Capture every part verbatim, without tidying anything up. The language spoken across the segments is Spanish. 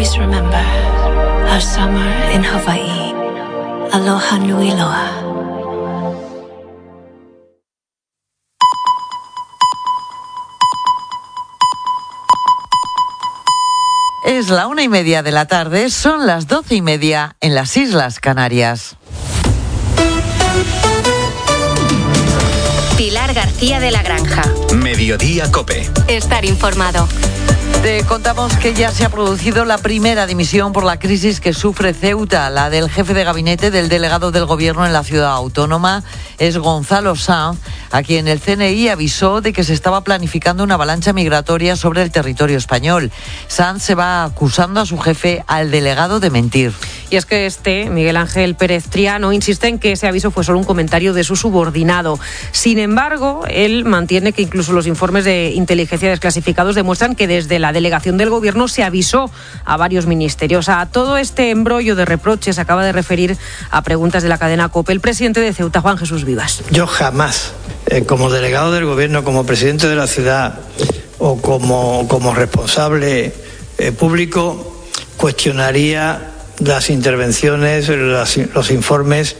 always remember our summer in Hawaii. Aloha nui loa. Es la una y media de la tarde, son las doce y media en las Islas Canarias. Pilar García de la Granja. Mediodía COPE. Estar informado. Te contamos que ya se ha producido la primera dimisión por la crisis que sufre Ceuta. La del jefe de gabinete del delegado del gobierno en la ciudad autónoma es Gonzalo Sanz, a quien el C N I avisó de que se estaba planificando una avalancha migratoria sobre el territorio español. Sanz se va acusando a su jefe, al delegado, de mentir. Y es que este, Miguel Ángel Pérez Triano, insiste en que ese aviso fue solo un comentario de su subordinado. Sin embargo, él mantiene que incluso los informes de inteligencia desclasificados demuestran que desde la delegación del gobierno se avisó a varios ministerios. A todo este embrollo de reproches acaba de referir a preguntas de la cadena COPE el presidente de Ceuta, Juan Jesús Vivas. Yo jamás, eh, como delegado del gobierno, como presidente de la ciudad o como, como responsable eh, público, cuestionaría las intervenciones, las, los informes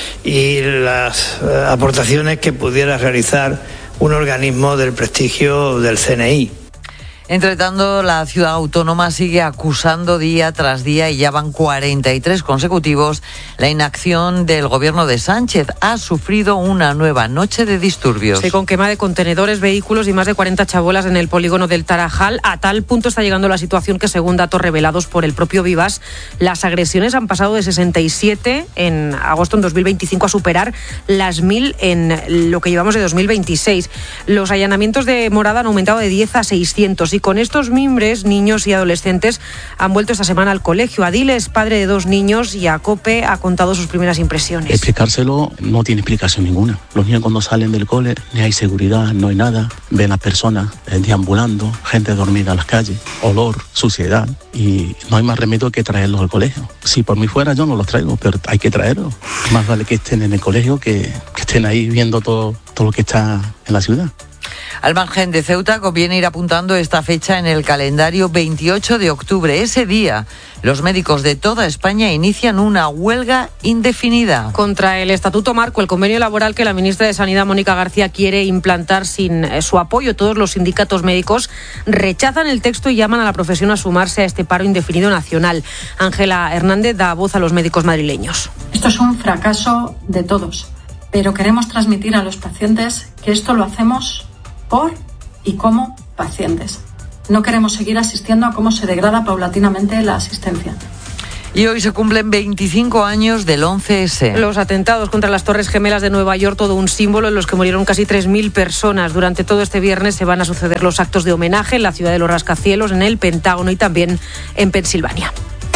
y las eh, aportaciones que pudiera realizar un organismo del prestigio del C N I. Entre tanto, la ciudad autónoma sigue acusando día tras día, y ya van cuarenta y tres consecutivos, la inacción del gobierno de Sánchez. Ha sufrido una nueva noche de disturbios. Sí, con quema de contenedores, vehículos y más de cuarenta chabolas en el polígono del Tarajal. A tal punto está llegando la situación que, según datos revelados por el propio Vivas, las agresiones han pasado de sesenta y siete en agosto en dos mil veinticinco a superar las mil en lo que llevamos de dos mil veintiséis. Los allanamientos de morada han aumentado de diez a seiscientos, y con estos mimbres, niños y adolescentes han vuelto esta semana al colegio. Adil es padre de dos niños y a COPE ha contado sus primeras impresiones. Explicárselo no tiene explicación ninguna. Los niños, cuando salen del cole, ni hay seguridad, no hay nada. Ven a personas deambulando, gente dormida en las calles, olor, suciedad, y no hay más remedio que traerlos al colegio. Si por mí fuera, yo no los traigo, pero hay que traerlos. Más vale que estén en el colegio que, que estén ahí viendo todo, todo lo que está en la ciudad. Al margen de Ceuta, conviene ir apuntando esta fecha en el calendario: veintiocho de octubre. Ese día, los médicos de toda España inician una huelga indefinida. Contra el Estatuto Marco, el convenio laboral que la ministra de Sanidad, Mónica García, quiere implantar sin su apoyo. Todos los sindicatos médicos rechazan el texto y llaman a la profesión a sumarse a este paro indefinido nacional. Ángela Hernández da voz a los médicos madrileños. Esto es un fracaso de todos, pero queremos transmitir a los pacientes que esto lo hacemos por y como pacientes. No queremos seguir asistiendo a cómo se degrada paulatinamente la asistencia. Y hoy se cumplen veinticinco años del once ese. Los atentados contra las Torres Gemelas de Nueva York, todo un símbolo en los que murieron casi tres mil personas. Durante todo este viernes se van a suceder los actos de homenaje en la ciudad de los rascacielos, en el Pentágono y también en Pensilvania.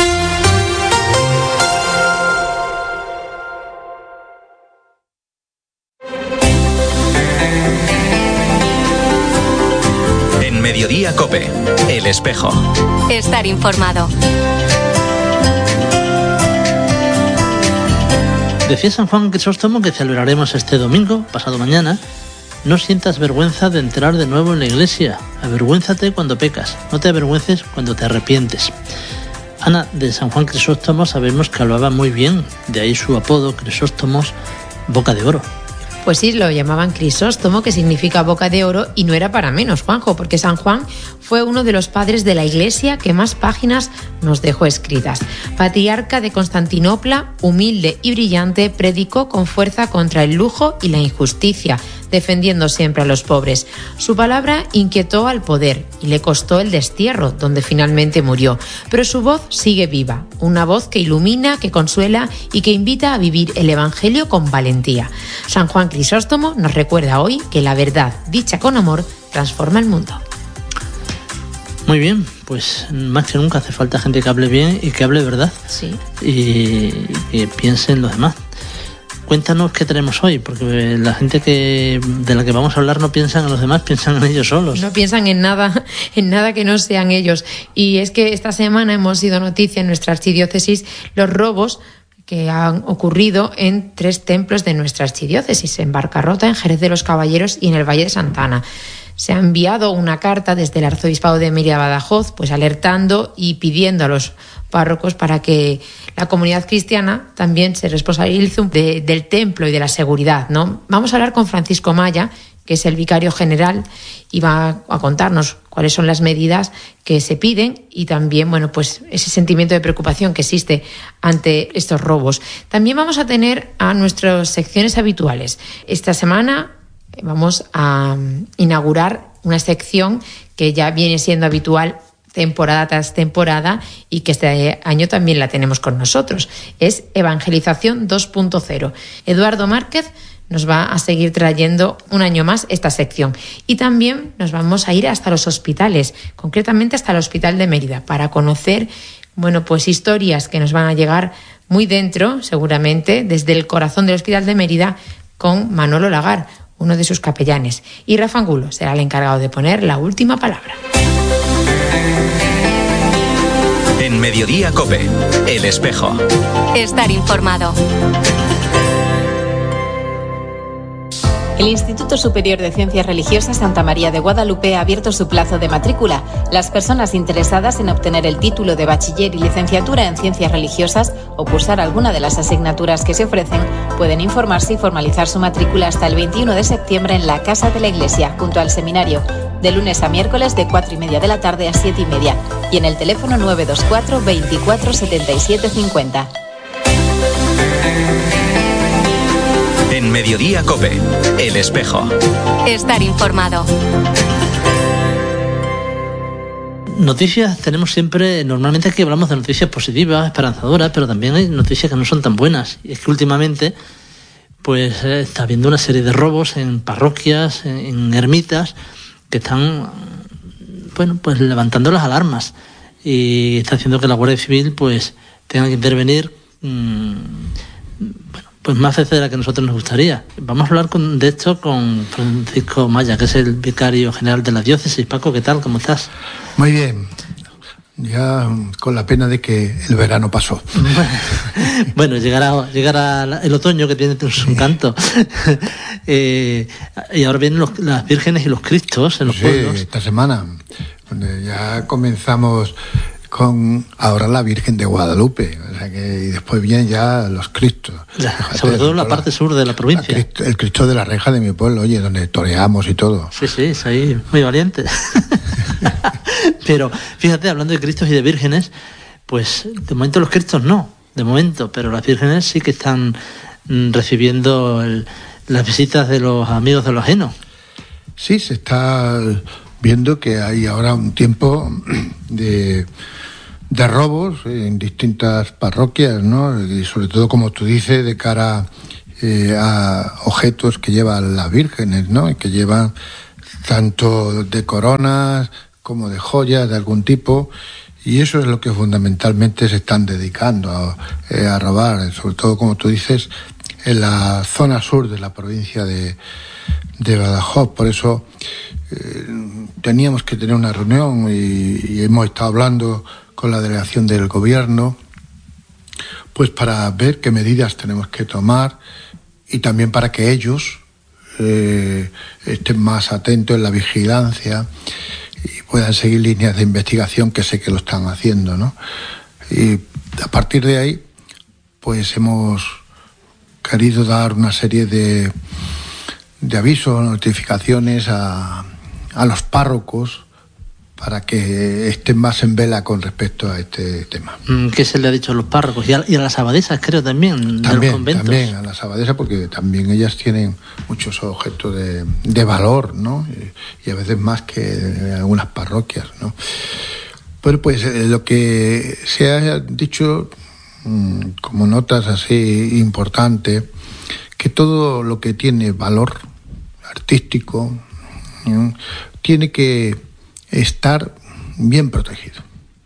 Mediodía COPE, El Espejo. Estar informado. Decía San Juan Crisóstomo, que celebraremos este domingo, pasado mañana: no sientas vergüenza de entrar de nuevo en la iglesia. Avergüénzate cuando pecas, no te avergüences cuando te arrepientes. Ana, de San Juan Crisóstomo sabemos que hablaba muy bien, de ahí su apodo, Crisóstomos, boca de oro. Pues sí, lo llamaban Crisóstomo, que significa boca de oro, y no era para menos, Juanjo, porque San Juan fue uno de los padres de la Iglesia que más páginas nos dejó escritas. Patriarca de Constantinopla, humilde y brillante, predicó con fuerza contra el lujo y la injusticia, defendiendo siempre a los pobres. Su palabra inquietó al poder y le costó el destierro, donde finalmente murió. Pero su voz sigue viva, una voz que ilumina, que consuela y que invita a vivir el Evangelio con valentía. San Juan Crisóstomo nos recuerda hoy que la verdad, dicha con amor, transforma el mundo. Muy bien, pues más que nunca hace falta gente que hable bien y que hable verdad. Sí. Y que piense en los demás. Cuéntanos qué tenemos hoy, porque la gente que de la que vamos a hablar no piensan en los demás, piensan en ellos solos. No piensan en nada, en nada que no sean ellos. Y es que esta semana hemos sido noticia en nuestra archidiócesis los robos que han ocurrido en tres templos de nuestra archidiócesis, en Barcarrota, en Jerez de los Caballeros y en el Valle de Santa Ana. Se ha enviado una carta desde el Arzobispado de Mérida-Badajoz, pues alertando y pidiendo a los párrocos para que la comunidad cristiana también se responsabilice de, del templo y de la seguridad, ¿no? Vamos a hablar con Francisco Maya, que es el vicario general, y va a contarnos cuáles son las medidas que se piden y también, bueno, pues ese sentimiento de preocupación que existe ante estos robos. También vamos a tener a nuestras secciones habituales. Esta semana vamos a inaugurar una sección que ya viene siendo habitual temporada tras temporada y que este año también la tenemos con nosotros. Es Evangelización dos punto cero. Eduardo Márquez nos va a seguir trayendo un año más esta sección. Y también nos vamos a ir hasta los hospitales, concretamente hasta el Hospital de Mérida, para conocer, bueno, pues historias que nos van a llegar muy dentro, seguramente, desde el corazón del Hospital de Mérida, con Manolo Lagar, uno de sus capellanes. Y Rafa Angulo será el encargado de poner la última palabra. En Mediodía COPE, El Espejo. Estar informado. El Instituto Superior de Ciencias Religiosas Santa María de Guadalupe ha abierto su plazo de matrícula. Las personas interesadas en obtener el título de bachiller y licenciatura en Ciencias Religiosas o cursar alguna de las asignaturas que se ofrecen pueden informarse y formalizar su matrícula hasta el veintiuno de septiembre en la Casa de la Iglesia, junto al seminario, de lunes a miércoles de cuatro y media de la tarde a siete y media, y en el teléfono nueve dos cuatro veinticuatro setenta y siete cincuenta. En Mediodía COPE, El Espejo. Estar informado. Noticias tenemos siempre, normalmente aquí hablamos de noticias positivas, esperanzadoras, pero también hay noticias que no son tan buenas. Y es que últimamente pues eh, está habiendo una serie de robos en parroquias, en, en ermitas, que están, bueno, pues levantando las alarmas. Y está haciendo que la Guardia Civil pues tenga que intervenir mmm, bueno, pues más veces de la que a nosotros nos gustaría. Vamos a hablar con, de esto con Francisco Maya, que es el vicario general de la diócesis. Paco, ¿qué tal? ¿Cómo estás? Muy bien. Ya con la pena de que el verano pasó. Bueno, llegará, llegará el otoño, que tiene su encanto. eh, y ahora vienen los, las vírgenes y los cristos en los sí, pueblos. Esta semana, donde ya comenzamos con ahora la Virgen de Guadalupe, o sea que, y después vienen ya los Cristos. Ya, sobre todo en la parte sur de la provincia. Cristo, el Cristo de la Reja de mi pueblo, oye, donde toreamos y todo. Sí, sí, es ahí muy valiente. Pero fíjate, hablando de Cristos y de vírgenes, pues de momento los Cristos no, de momento, pero las vírgenes sí que están mm, recibiendo el, las visitas de los amigos de lo ajeno. Sí, se está viendo que hay ahora un tiempo de, de robos en distintas parroquias, ¿no? Y sobre todo, como tú dices, de cara eh, a objetos que llevan las vírgenes, ¿no? Y que llevan tanto de coronas como de joyas de algún tipo, y eso es lo que fundamentalmente se están dedicando a, eh, a robar, sobre todo, como tú dices, en la zona sur de la provincia de, de Badajoz. Por eso eh, teníamos que tener una reunión y, y hemos estado hablando con la delegación del gobierno, pues para ver qué medidas tenemos que tomar y también para que ellos eh, estén más atentos en la vigilancia y puedan seguir líneas de investigación, que sé que lo están haciendo, ¿no? Y a partir de ahí, pues hemos querido dar una serie de, de avisos, notificaciones a, a los párrocos para que estén más en vela con respecto a este tema. ¿Qué se le ha dicho a los párrocos? Y a, y a las abadesas, creo, también, también de los conventos. También a las abadesas, porque también ellas tienen muchos objetos de, de valor, ¿no? Y, y a veces más que en algunas parroquias, ¿no? Bueno, pues eh, lo que se ha dicho, mmm, como notas así importantes, que todo lo que tiene valor artístico ¿no? tiene que estar bien protegido,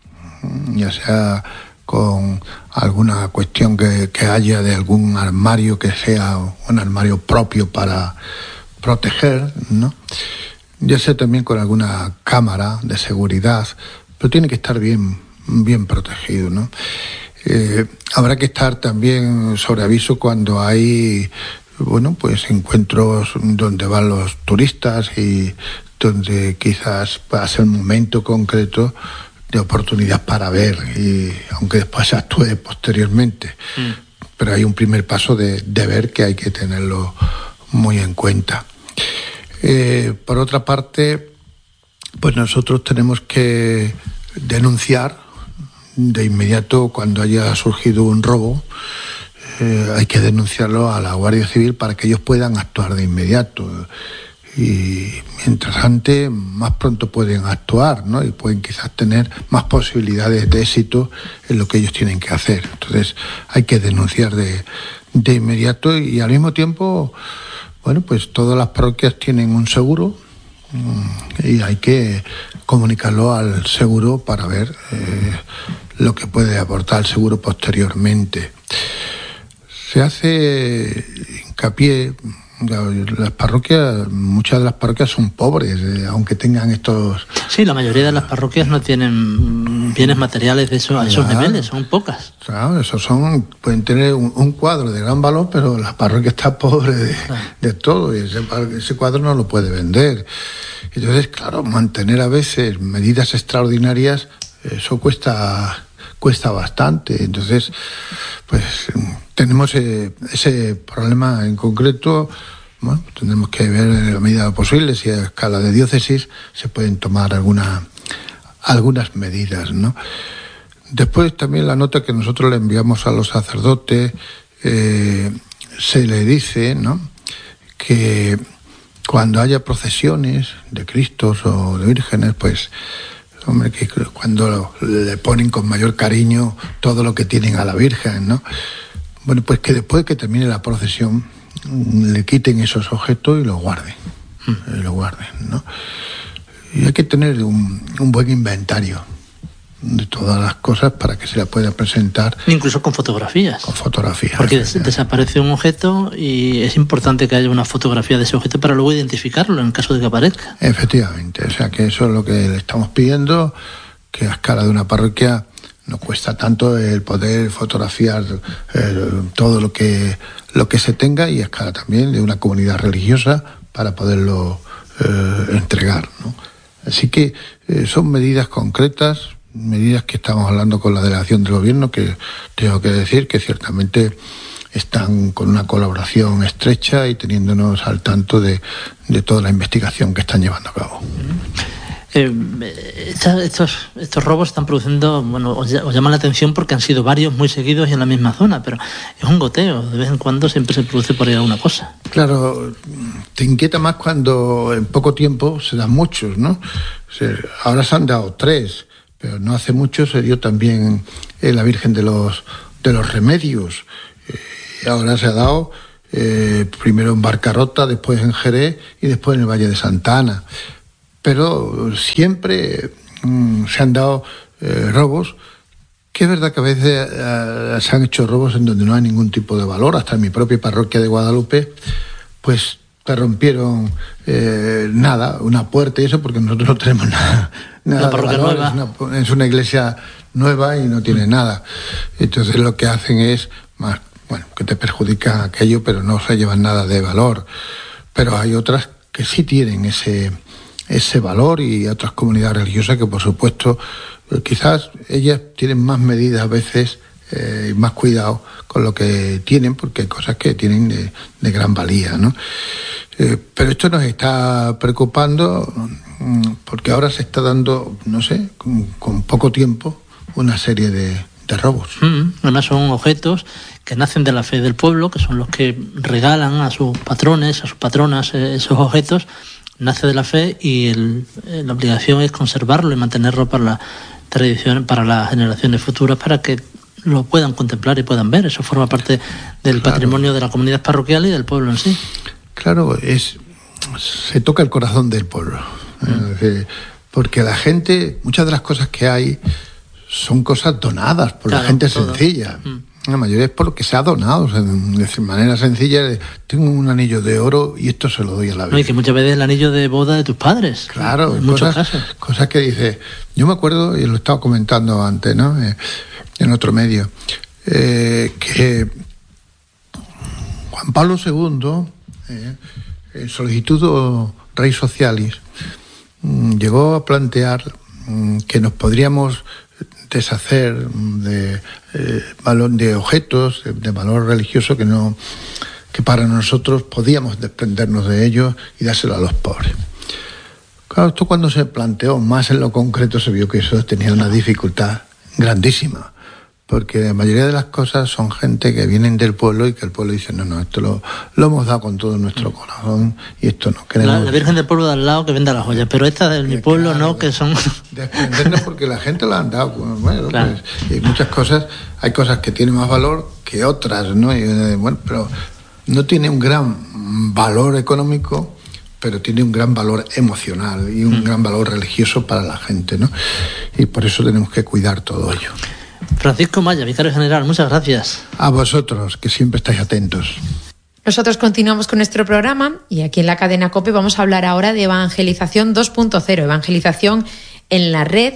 ya sea con alguna cuestión que, que haya de algún armario que sea un armario propio para proteger, ¿no? Ya sea también con alguna cámara de seguridad, pero tiene que estar bien, bien protegido, ¿no? Eh, habrá que estar también sobre aviso cuando hay, bueno, pues encuentros donde van los turistas y donde quizás pueda ser un momento concreto de oportunidad para ver, y aunque después se actúe posteriormente. Mm. Pero hay un primer paso de, de ver que hay que tenerlo muy en cuenta. Eh, por otra parte, pues nosotros tenemos que denunciar de inmediato cuando haya surgido un robo. Eh, hay que denunciarlo a la Guardia Civil para que ellos puedan actuar de inmediato. Y mientras antes, más pronto pueden actuar, ¿no? Y pueden quizás tener más posibilidades de éxito en lo que ellos tienen que hacer. Entonces hay que denunciar de, de inmediato, y al mismo tiempo, bueno, pues todas las parroquias tienen un seguro y hay que comunicarlo al seguro para ver eh, lo que puede aportar el seguro posteriormente. Se hace hincapié. Las parroquias, muchas de las parroquias son pobres, eh, aunque tengan estos... Sí, la mayoría de las parroquias no tienen bienes materiales de esos, a esos claro, niveles, son pocas. Claro, esos son, pueden tener un, un cuadro de gran valor, pero la parroquia está pobre de, claro. de todo, y ese, ese cuadro no lo puede vender. Entonces, claro, mantener a veces medidas extraordinarias, eso cuesta... cuesta bastante. Entonces, pues tenemos eh, ese problema en concreto. Bueno, tendremos que ver en la medida posible si a escala de diócesis se pueden tomar alguna, algunas medidas, ¿no? Después también la nota que nosotros le enviamos a los sacerdotes, eh, se le dice, ¿no?, que cuando haya procesiones de Cristos o de vírgenes, pues hombre, que cuando le ponen con mayor cariño todo lo que tienen a la Virgen, ¿no? Bueno, pues que después de que termine la procesión le quiten esos objetos y los guarden, mm. y los guarden, ¿no? Y hay que tener un, un buen inventario de todas las cosas para que se la pueda presentar. Incluso con fotografías. Con fotografías. Porque des- desaparece un objeto y es importante que haya una fotografía de ese objeto para luego identificarlo en el caso de que aparezca. Efectivamente, o sea que eso es lo que le estamos pidiendo, que a escala de una parroquia no cuesta tanto el poder fotografiar eh, todo lo que, lo que se tenga, y a escala también de una comunidad religiosa para poderlo eh, entregar, ¿no? Así que eh, son medidas concretas, medidas que estamos hablando con la delegación del gobierno, que tengo que decir que ciertamente están con una colaboración estrecha y teniéndonos al tanto de, de toda la investigación que están llevando a cabo. Eh, esta, estos, estos robos están produciendo, bueno, os, os llaman la atención porque han sido varios muy seguidos y en la misma zona, pero es un goteo, de vez en cuando siempre se produce por ahí alguna cosa. Claro, te inquieta más cuando en poco tiempo se dan muchos, ¿no? O sea, ahora se han dado tres, pero no hace mucho se dio también eh, la Virgen de los, de los Remedios. Eh, ahora se ha dado eh, primero en Barcarrota, después en Jerez y después en el Valle de Santa Ana. Pero siempre mmm, se han dado eh, robos, que es verdad que a veces eh, se han hecho robos en donde no hay ningún tipo de valor. Hasta en mi propia parroquia de Guadalupe, pues te rompieron eh, nada, una puerta y eso, porque nosotros no tenemos nada, nada de valor. Es una, es una iglesia nueva y no tiene nada. Entonces lo que hacen es más, bueno, que te perjudica aquello, pero no se llevan nada de valor. Pero hay otras que sí tienen ese ese valor, y otras comunidades religiosas que, por supuesto, quizás ellas tienen más medidas a veces eh, y más cuidado con lo que tienen, porque hay cosas que tienen de, de gran valía, ¿no? Eh, pero esto nos está preocupando porque ahora se está dando, no sé, con, con poco tiempo, una serie de, de robos. Mm, además son objetos que nacen de la fe del pueblo, que son los que regalan a sus patrones, a sus patronas eh, esos objetos. Nace de la fe y el, la obligación es conservarlo y mantenerlo para la tradición, para las generaciones futuras, para que lo puedan contemplar y puedan ver. Eso forma parte del claro. patrimonio de la comunidad parroquial y del pueblo en sí. Claro, es se toca el corazón del pueblo. Mm. Es decir, porque la gente, muchas de las cosas que hay son cosas donadas por claro, la gente todo. sencilla. Mm. La mayoría es por lo que se ha donado, o sea, de manera sencilla. Tengo un anillo de oro y esto se lo doy a la Virgen. No, y que muchas veces el anillo de boda de tus padres. Claro, en cosas, muchos casos. Cosas que dice. Yo me acuerdo, y lo estaba comentando antes, ¿no? Eh, en otro medio, eh, que Juan Pablo segundo, eh, en solicitud Rei Socialis, llegó a plantear que nos podríamos deshacer de, eh, de objetos de, de valor religioso que no que para nosotros podíamos desprendernos de ellos y dárselo a los pobres. Claro, esto cuando se planteó más en lo concreto se vio que eso tenía una dificultad grandísima, porque la mayoría de las cosas son gente que vienen del pueblo y que el pueblo dice, no, no, esto lo, lo hemos dado con todo nuestro corazón y esto no queremos. La, la Virgen del pueblo de al lado que venda las joyas, pero esta de mi pueblo claro, no, que son... Desprendernos porque la gente la han dado. Bueno, claro. Pues, y muchas cosas, hay cosas que tienen más valor que otras, ¿no? Y, bueno, pero no tiene un gran valor económico, pero tiene un gran valor emocional y un mm. gran valor religioso para la gente, ¿no? Y por eso tenemos que cuidar todo ello. Francisco Maya, vicario general, muchas gracias. A vosotros, que siempre estáis atentos. Nosotros continuamos con nuestro programa y aquí en la cadena COPE vamos a hablar ahora de evangelización dos punto cero, evangelización en la red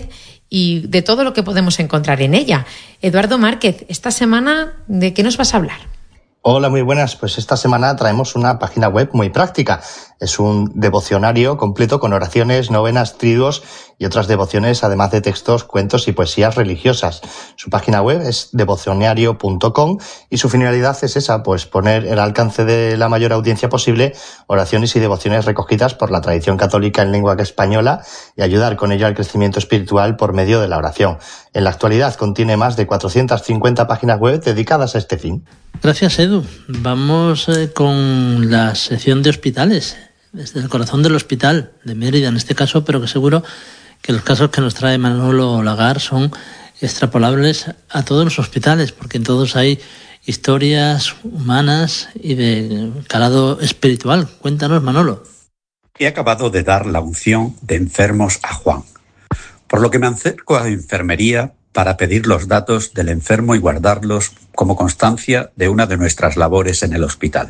y de todo lo que podemos encontrar en ella. Eduardo Márquez, esta semana, ¿de qué nos vas a hablar? Hola, muy buenas. Pues esta semana traemos una página web muy práctica. Es un devocionario completo con oraciones, novenas, triduos y otras devociones, además de textos, cuentos y poesías religiosas. Su página web es devocionario punto com y su finalidad es esa, pues poner al alcance de la mayor audiencia posible oraciones y devociones recogidas por la tradición católica en lengua española y ayudar con ello al crecimiento espiritual por medio de la oración. En la actualidad contiene más de cuatrocientas cincuenta páginas web dedicadas a este fin. Gracias, Edu. Vamos eh, con la sección de hospitales, desde el corazón del hospital de Mérida en este caso, pero que seguro que los casos que nos trae Manolo Lagar son extrapolables a todos los hospitales, porque en todos hay historias humanas y de calado espiritual. Cuéntanos, Manolo. He acabado de dar la unción de enfermos a Juan, por lo que me acerco a la enfermería para pedir los datos del enfermo y guardarlos como constancia de una de nuestras labores en el hospital.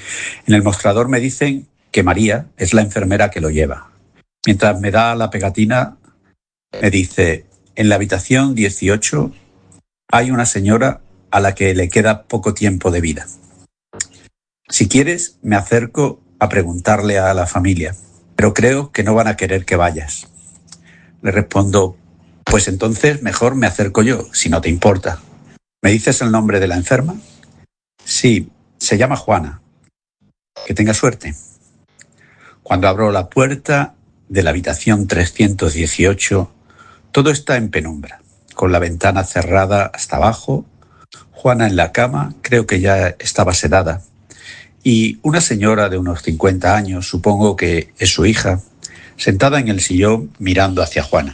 En el mostrador me dicen que María es la enfermera que lo lleva. Mientras me da la pegatina, me dice, en la habitación dieciocho hay una señora a la que le queda poco tiempo de vida. Si quieres, me acerco a preguntarle a la familia, pero creo que no van a querer que vayas. Le respondo, pues entonces mejor me acerco yo, si no te importa. ¿Me dices el nombre de la enferma? Sí, se llama Juana. Que tenga suerte. Cuando abro la puerta de la habitación trescientos dieciocho, todo está en penumbra, con la ventana cerrada hasta abajo, Juana en la cama, creo que ya estaba sedada, y una señora de unos cincuenta años, supongo que es su hija, sentada en el sillón mirando hacia Juana.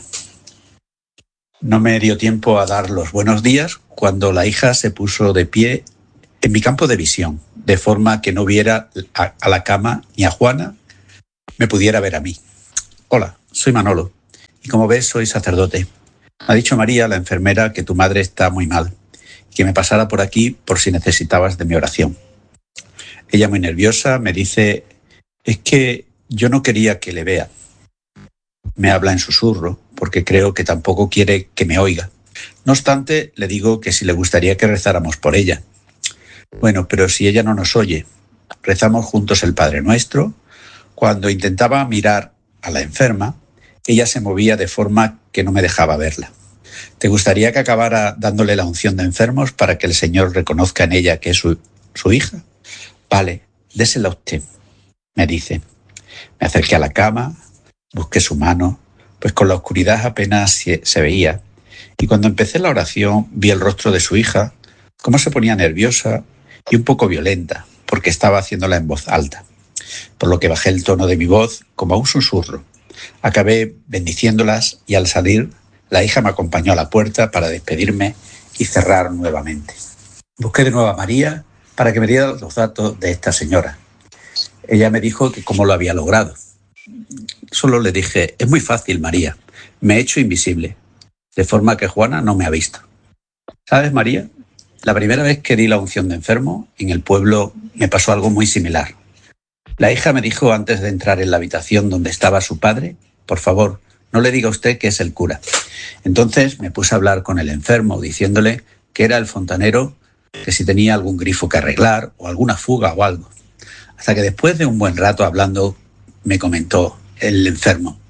No me dio tiempo a dar los buenos días cuando la hija se puso de pie en mi campo de visión, de forma que no viera a, a la cama ni a Juana, me pudiera ver a mí. Hola, soy Manolo, y como ves soy sacerdote. Me ha dicho María, la enfermera, que tu madre está muy mal, y que me pasara por aquí por si necesitabas de mi oración. Ella, muy nerviosa, me dice, es que yo no quería que le vea. Me habla en susurro, porque creo que tampoco quiere que me oiga. No obstante, le digo que si le gustaría que rezáramos por ella. Bueno, pero si ella no nos oye, rezamos juntos el Padre Nuestro. Cuando intentaba mirar a la enferma, ella se movía de forma que no me dejaba verla. ¿Te gustaría que acabara dándole la unción de enfermos para que el Señor reconozca en ella que es su, su hija? Vale, désela usted, me dice. Me acerqué a la cama, busqué su mano, pues con la oscuridad apenas se veía, y cuando empecé la oración vi el rostro de su hija, cómo se ponía nerviosa y un poco violenta, porque estaba haciéndola en voz alta, por lo que bajé el tono de mi voz como a un susurro. Acabé bendiciéndolas y al salir, la hija me acompañó a la puerta para despedirme y cerrar nuevamente. Busqué de nuevo a María para que me diera los datos de esta señora. Ella me dijo que cómo lo había logrado. Solo le dije, es muy fácil, María, me he hecho invisible, de forma que Juana no me ha visto. ¿Sabes, María? La primera vez que di la unción de enfermo, en el pueblo me pasó algo muy similar. La hija me dijo antes de entrar en la habitación donde estaba su padre, por favor, no le diga usted que es el cura. Entonces me puse a hablar con el enfermo, diciéndole que era el fontanero, que si tenía algún grifo que arreglar o alguna fuga o algo. Hasta que después de un buen rato hablando, me comentó el enfermo,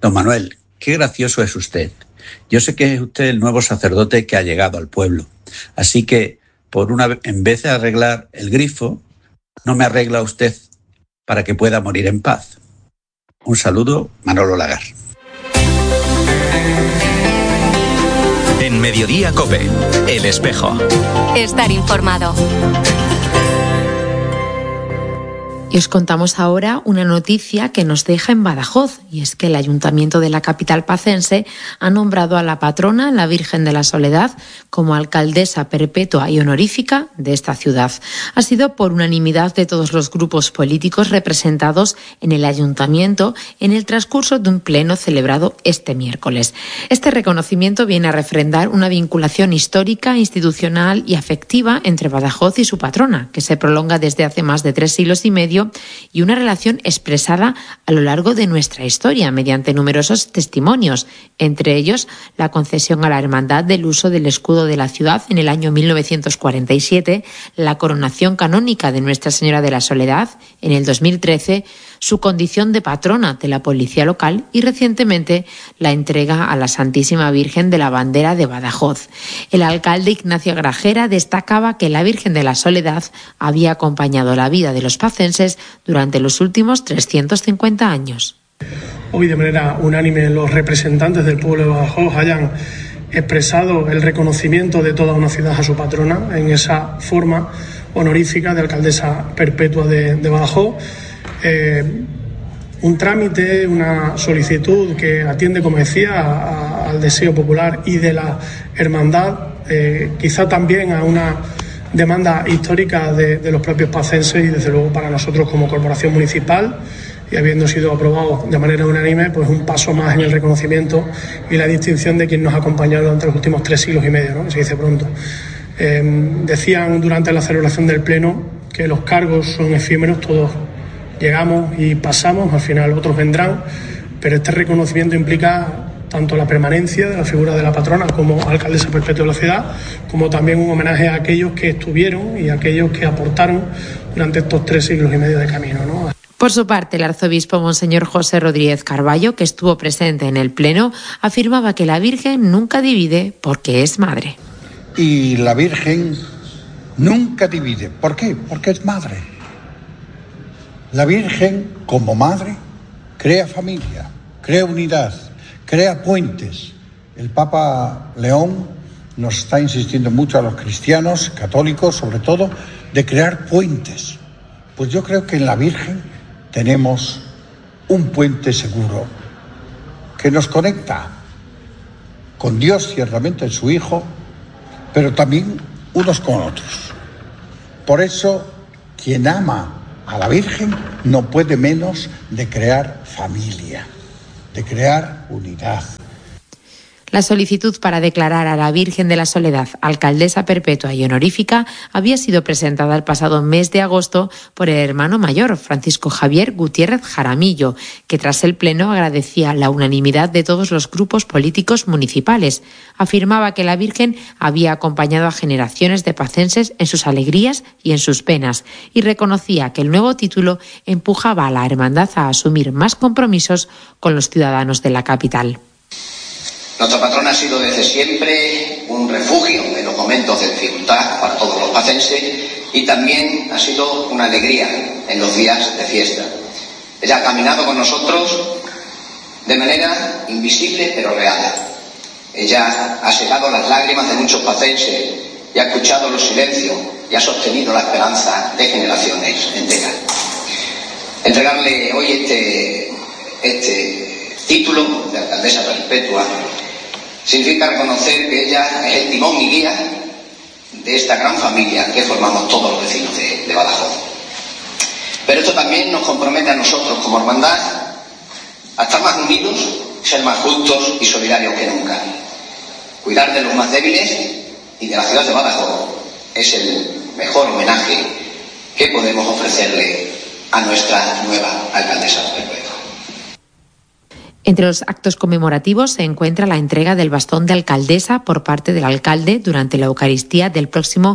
Don Manuel, qué gracioso es usted. Yo sé que es usted el nuevo sacerdote que ha llegado al pueblo. Así que, por una vez, en vez de arreglar el grifo, no me arregla usted para que pueda morir en paz. Un saludo, Manolo Lagar. En Mediodía COPE, El Espejo. Estar informado. Y os contamos ahora una noticia que nos deja en Badajoz, y es que el Ayuntamiento de la capital pacense ha nombrado a la patrona, la Virgen de la Soledad, como alcaldesa perpetua y honorífica de esta ciudad. Ha sido por unanimidad de todos los grupos políticos representados en el Ayuntamiento en el transcurso de un pleno celebrado este miércoles. Este reconocimiento viene a refrendar una vinculación histórica, institucional y afectiva entre Badajoz y su patrona, que se prolonga desde hace más de tres siglos y medio, y una relación expresada a lo largo de nuestra historia mediante numerosos testimonios, entre ellos la concesión a la hermandad del uso del escudo de la ciudad en el año mil novecientos cuarenta y siete, la coronación canónica de Nuestra Señora de la Soledad en el dos mil trece, su condición de patrona de la policía local y recientemente la entrega a la Santísima Virgen de la Bandera de Badajoz. El alcalde Ignacio Grajera destacaba que la Virgen de la Soledad había acompañado la vida de los pacenses durante los últimos trescientos cincuenta años. Hoy, de manera unánime, los representantes del pueblo de Badajoz hayan expresado el reconocimiento de toda una ciudad a su patrona en esa forma honorífica de alcaldesa perpetua de, de Badajoz. Eh, un trámite, una solicitud que atiende, como decía, a, a, al deseo popular y de la hermandad, eh, quizá también a una demanda histórica de, de los propios pacenses y, desde luego, para nosotros como corporación municipal, y habiendo sido aprobado de manera unánime, pues un paso más en el reconocimiento y la distinción de quien nos ha acompañado durante los últimos tres siglos y medio, ¿no? Se dice pronto. Eh, decían durante la celebración del Pleno que los cargos son efímeros, todos llegamos y pasamos, al final otros vendrán, pero este reconocimiento implica tanto la permanencia de la figura de la patrona como alcaldesa perpetua de la ciudad, como también un homenaje a aquellos que estuvieron y a aquellos que aportaron durante estos tres siglos y medio de camino, ¿no? Por su parte, el arzobispo Monseñor José Rodríguez Carballo, que estuvo presente en el Pleno, afirmaba que la Virgen nunca divide porque es madre. Y la Virgen nunca divide. ¿Por qué? Porque es madre. La Virgen, como madre, crea familia, crea unidad, crea puentes. El Papa León nos está insistiendo mucho a los cristianos, católicos sobre todo, de crear puentes. Pues yo creo que en la Virgen tenemos un puente seguro que nos conecta con Dios, ciertamente en su Hijo, pero también unos con otros. Por eso, quien ama a la Virgen no puede menos de crear familia, de crear unidad. La solicitud para declarar a la Virgen de la Soledad alcaldesa perpetua y honorífica había sido presentada el pasado mes de agosto por el hermano mayor, Francisco Javier Gutiérrez Jaramillo, que tras el Pleno agradecía la unanimidad de todos los grupos políticos municipales. Afirmaba que la Virgen había acompañado a generaciones de pacenses en sus alegrías y en sus penas, y reconocía que el nuevo título empujaba a la hermandad a asumir más compromisos con los ciudadanos de la capital. Nuestra patrona ha sido desde siempre un refugio en los momentos de dificultad para todos los pacenses y también ha sido una alegría en los días de fiesta. Ella ha caminado con nosotros de manera invisible pero real. Ella ha secado las lágrimas de muchos pacenses y ha escuchado los silencios y ha sostenido la esperanza de generaciones enteras. Entregarle hoy este, este título de alcaldesa perpetua significa reconocer que ella es el timón y guía de esta gran familia que formamos todos los vecinos de, de Badajoz. Pero esto también nos compromete a nosotros como hermandad a estar más unidos, ser más justos y solidarios que nunca. Cuidar de los más débiles y de la ciudad de Badajoz es el mejor homenaje que podemos ofrecerle a nuestra nueva alcaldesa perpetua. Entre los actos conmemorativos se encuentra la entrega del bastón de alcaldesa por parte del alcalde durante la Eucaristía del próximo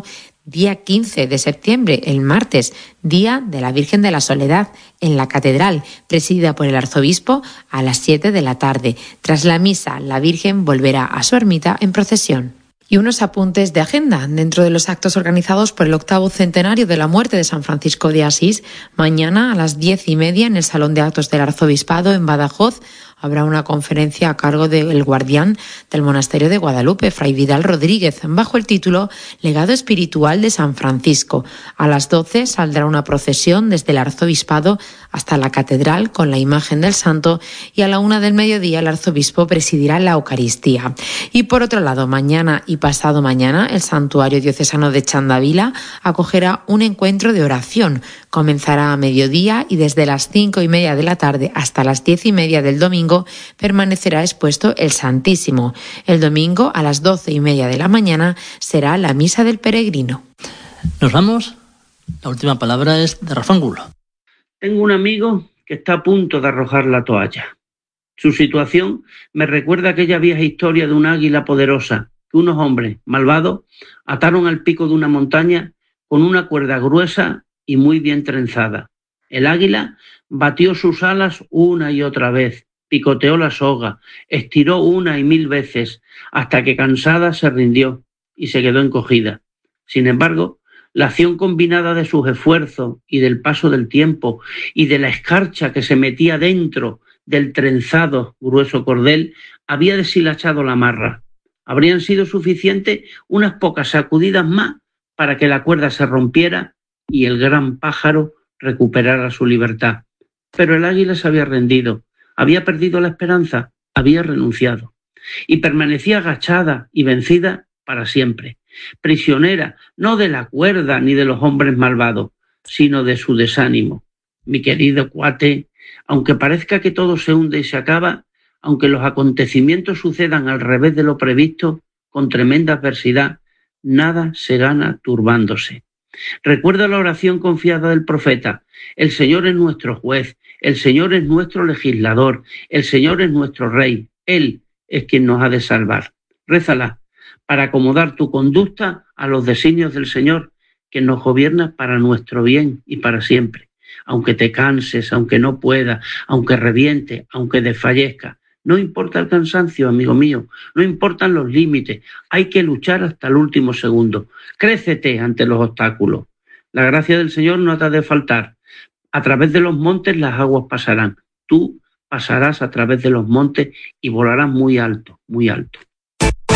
día quince de septiembre, el martes, Día de la Virgen de la Soledad, en la Catedral, presidida por el arzobispo, a las siete de la tarde. Tras la misa, la Virgen volverá a su ermita en procesión. Y unos apuntes de agenda dentro de los actos organizados por el octavo centenario de la muerte de San Francisco de Asís. Mañana a las diez y media en el Salón de Actos del Arzobispado en Badajoz habrá una conferencia a cargo del guardián del monasterio de Guadalupe, Fray Vidal Rodríguez, bajo el título Legado Espiritual de San Francisco. A las doce saldrá una procesión desde el arzobispado hasta la catedral con la imagen del santo y a la una del mediodía el arzobispo presidirá la Eucaristía. Y por otro lado, mañana y pasado mañana el santuario diocesano de Chandavila acogerá un encuentro de oración. Comenzará a mediodía y desde las cinco y media de la tarde hasta las diez y media del domingo permanecerá expuesto el Santísimo. El domingo a las doce y media de la mañana será la misa del peregrino. Nos vamos. La última palabra es de Rafa Angulo. Tengo un amigo que está a punto de arrojar la toalla. Su situación me recuerda aquella vieja historia de un águila poderosa que unos hombres malvados ataron al pico de una montaña con una cuerda gruesa y muy bien trenzada. El águila batió sus alas una y otra vez, picoteó la soga, estiró una y mil veces, hasta que cansada se rindió y se quedó encogida. Sin embargo, la acción combinada de sus esfuerzos y del paso del tiempo y de la escarcha que se metía dentro del trenzado grueso cordel había deshilachado la amarra. Habrían sido suficientes unas pocas sacudidas más para que la cuerda se rompiera y el gran pájaro recuperara su libertad. Pero el águila se había rendido, había perdido la esperanza, había renunciado y permanecía agachada y vencida para siempre, prisionera no de la cuerda ni de los hombres malvados, sino de su desánimo. Mi querido cuate, aunque parezca que todo se hunde y se acaba, aunque los acontecimientos sucedan al revés de lo previsto, con tremenda adversidad, nada se gana turbándose. Recuerda la oración confiada del profeta: el Señor es nuestro juez, el Señor es nuestro legislador, el Señor es nuestro rey, Él es quien nos ha de salvar. Rézala para acomodar tu conducta a los designios del Señor, que nos gobierna para nuestro bien y para siempre. Aunque te canses, aunque no puedas, aunque reviente, aunque desfallezca, no importa el cansancio, amigo mío, no importan los límites, hay que luchar hasta el último segundo. Crécete ante los obstáculos. La gracia del Señor no te ha de faltar. A través de los montes las aguas pasarán. Tú pasarás a través de los montes y volarás muy alto, muy alto.